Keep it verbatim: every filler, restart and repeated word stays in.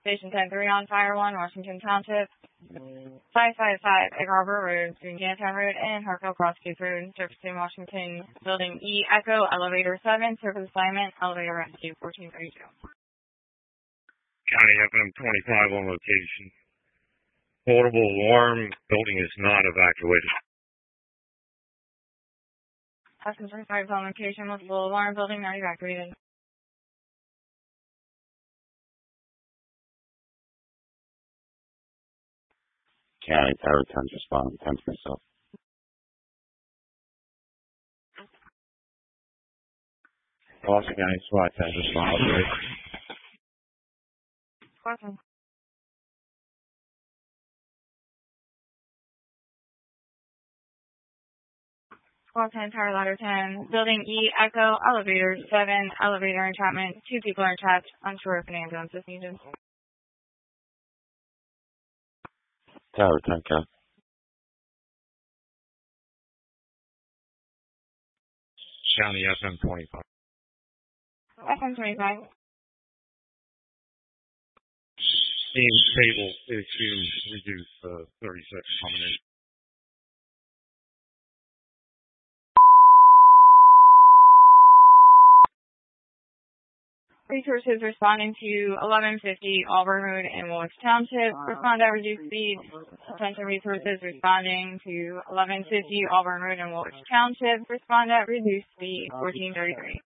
Station ten three on Fire one, Washington Township. five five five Egg Harbor Road, between Gantown Road and Hartfield Crosskeys Road, Jefferson, Washington. Building E, Echo, Elevator seven, Surface Assignment, Elevator Rescue, fourteen thirty-two. County F M twenty-five on location. Portable alarm, building is not evacuated. F M twenty-five is on location, multiple alarm, building not evacuated. County Tower ten respond, ten to myself. Boston County SWAT ten respond. Awesome. Squad ten, Tower Ladder ten, Building E, Echo, Elevator seven, Elevator entrapment, two people are trapped, unsure if an ambulance is needed. Tower ten, Cap. County F M twenty-five. F M twenty-five. Team table is to reduce uh, thirty-six coming in. Resources responding to eleven fifty Auburn Road in Woolwich Township. Respond at reduced speed. Attention resources responding to eleven fifty Auburn Road in Woolwich Township. Respond at reduced speed, fourteen thirty-three.